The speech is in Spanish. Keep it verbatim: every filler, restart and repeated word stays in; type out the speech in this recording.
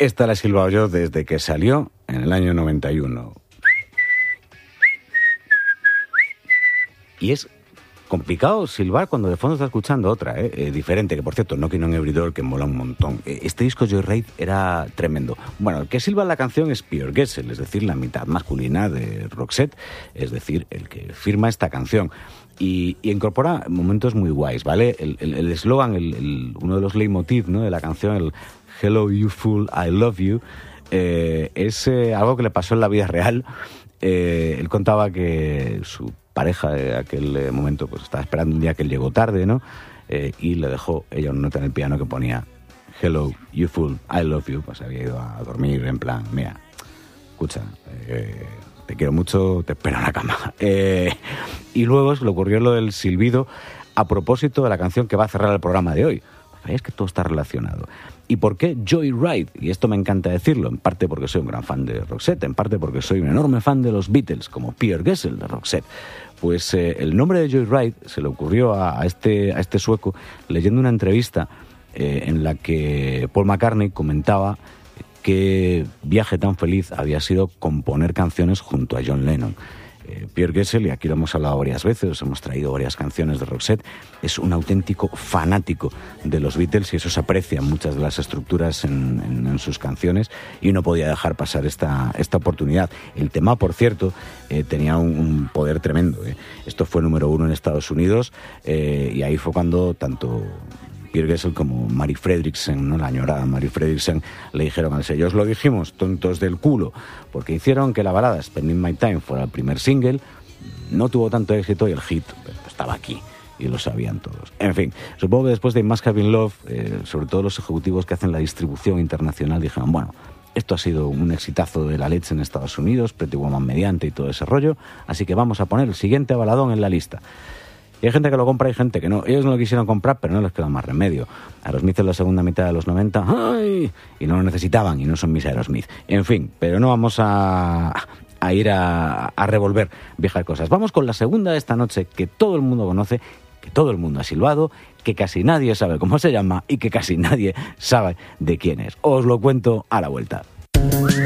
Esta la he silbado yo desde que salió en el año noventa y uno. Y es complicado silbar cuando de fondo estás escuchando otra, ¿eh? Eh, diferente, que por cierto, Knockin' on Every Door, que mola un montón. Eh, este disco Joyride era tremendo. Bueno, el que silba la canción es Pierre Gessel, es decir, la mitad masculina de Roxette, es decir, el que firma esta canción. Y, y incorpora momentos muy guays, ¿vale? El eslogan, el, el, el, uno de los leitmotiv, ¿no?, de la canción, el Hello You Fool, I Love You, eh, es eh, algo que le pasó en la vida real. Eh, él contaba que su pareja de aquel eh, momento pues estaba esperando un día que él llegó tarde, ¿no? Eh, y le dejó ella una nota en el piano que ponía Hello You Fool, I Love You. Pues había ido a dormir en plan, mira, escucha, eh, te quiero mucho, te espero en la cama. Eh, y luego se le ocurrió lo del silbido a propósito de la canción que va a cerrar el programa de hoy. Es que todo está relacionado. ¿Y por qué Joyride? Y esto me encanta decirlo, en parte porque soy un gran fan de Roxette, en parte porque soy un enorme fan de los Beatles, como Pierre Gessel de Roxette. Pues eh, el nombre de Joyride se le ocurrió a, a, este, a este sueco leyendo una entrevista eh, en la que Paul McCartney comentaba qué viaje tan feliz había sido componer canciones junto a John Lennon. Eh, Pierre Gessel, y aquí lo hemos hablado varias veces, hemos traído varias canciones de Roxette, es un auténtico fanático de los Beatles y eso se aprecia en muchas de las estructuras en, en, en sus canciones y no podía dejar pasar esta, esta oportunidad. El tema, por cierto, eh, tenía un, un poder tremendo. Eh. Esto fue número uno en Estados Unidos eh, y ahí fue cuando tanto Pierre Gessel como Mary Fredriksson, ¿no?, la añorada Mary Fredriksson, le dijeron al sello: os lo dijimos, tontos del culo, porque hicieron que la balada Spending My Time fuera el primer single, no tuvo tanto éxito y el hit pues, estaba aquí y lo sabían todos. En fin, supongo que después de It Must Have Been Love, eh, sobre todo los ejecutivos que hacen la distribución internacional dijeron: bueno, esto ha sido un exitazo de la leche en Estados Unidos, Pretty Woman mediante y todo ese rollo, así que vamos a poner el siguiente baladón en la lista. Y hay gente que lo compra y gente que no. Ellos no lo quisieron comprar, pero no les queda más remedio. Aerosmith en la segunda mitad de los noventa, ¡ay!, y no lo necesitaban, y no son mis Aerosmith. En fin, pero no vamos a, a ir a, a revolver viejas cosas. Vamos con la segunda de esta noche, que todo el mundo conoce, que todo el mundo ha silbado, que casi nadie sabe cómo se llama y que casi nadie sabe de quién es. Os lo cuento a la vuelta.